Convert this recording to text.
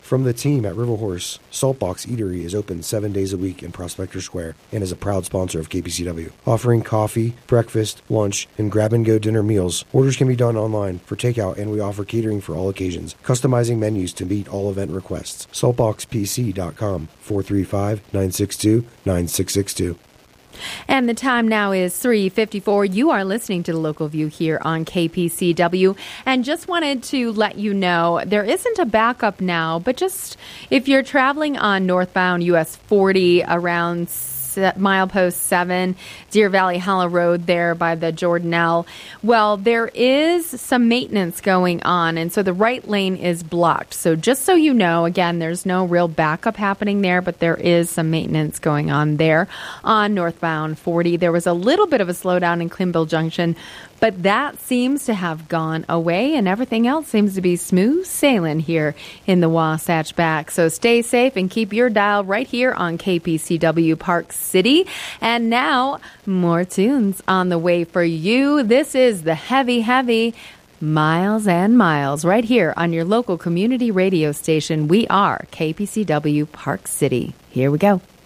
From the team at River Horse, Saltbox Eatery is open 7 days a week in Prospector Square and is a proud sponsor of KPCW. Offering coffee, breakfast, lunch, and grab-and-go dinner meals, orders can be done online for takeout, and we offer catering for all occasions, customizing menus to meet all event requests. Saltboxpc.com, 435-962-9662. And the time now is 3:54. You are listening to the Local View here on KPCW. And just wanted to let you know, there isn't a backup now, but just if you're traveling on northbound US 40 around milepost 7, Deer Valley Hollow Road there by the Jordanelle. Well, there is some maintenance going on, and so the right lane is blocked. So just so you know, again, there's no real backup happening there, but there is some maintenance going on there on northbound 40. There was a little bit of a slowdown in Clinville Junction, but that seems to have gone away, and everything else seems to be smooth sailing here in the Wasatch Back. So stay safe and keep your dial right here on KPCW Park City. And now, more tunes on the way for you. This is the heavy Miles and Miles right here on your local community radio station. We are KPCW Park City. Here we go.